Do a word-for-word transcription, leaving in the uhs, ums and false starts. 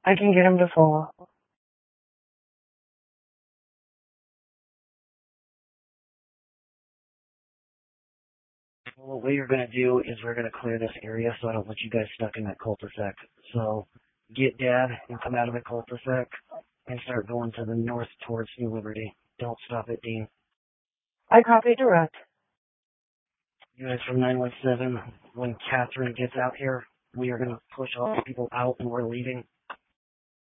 I can get him to fall. Well, what we're going to do is we're going to clear this area so I don't want you guys stuck in that cul-de-sac. So get Dad and come out of the cul-de-sac and start going to the north towards New Liberty. Don't stop at Dean. I copy direct. You guys from nine one seven, when Catherine gets out here, we are going to push all the people out and we're leaving.